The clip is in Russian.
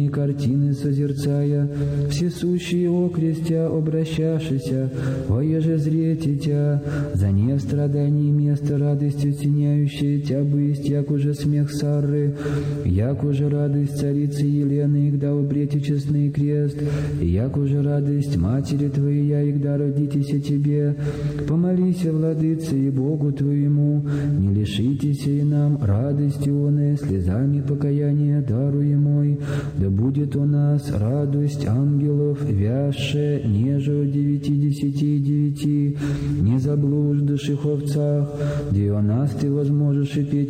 и картины созерцая, всесущие окрестя обращашися, воеже зрете тя, за не в страдании место радостью тяняющее тя бысть, як уже смех Сарры, як уже радость царицы Елены, игда обрете честный крест, и як уже радость матери твоей, игда родитеся тебе, помолися, владыце, и Богу твоему, не лишитеся и нам радости оной, слезами покаяния даруемой, да будет у нас радость ангелов, вяжше, неже о 99, не заблуждашь их овцах, где о нас ты возможешь и петь